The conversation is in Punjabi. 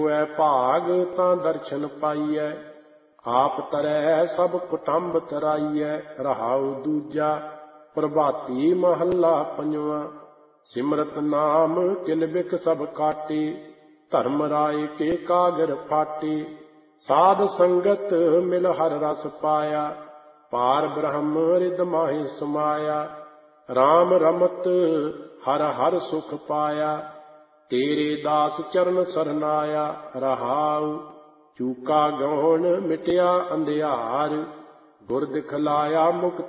ਹੋਇ ਭਾਗ ਤਾਂ ਦਰਸ਼ਨ ਪਾਈਐ, ਆਪ ਤਰੈ ਸਭ ਕੁਟੰਬ ਤਰਾਈਐ। ਰਹਾਉ ਦੂਜਾ ਪ੍ਰਭਾਤੀ ਮਹੱਲਾ ਪੰਜਵਾਂ। ਸਿਮਰਤ ਨਾਮ ਕਿਲ ਬਿਕ ਸਭ ਕਾਟੇ, ਧਰਮ ਰਾਏ ਕੇ ਕਾਗਰ ਫਾਟੇ। ਸਾਧ ਸੰਗਤ ਮਿਲ ਹਰ ਰਸ ਪਾਇਆ, ਪਾਰ ਬ੍ਰਹਮ ਰਿਦ ਮਾਹਿ ਸਮਾਇਆ। ਰਾਮ ਰਮਤ ਹਰ ਹਰ ਸੁਖ ਪਾਇਆ, ਤੇਰੇ ਦਾਸ ਚਰਨ ਸਰਨਾਇਆ। ਰਹਾਉ ਚੂਕਾ ਗੌਣ ਮਿਟਿਆ ਅੰਧਿਆਰ, ਗੁਰ ਦਿਖਲਾਇਆ ਮੁਕਤ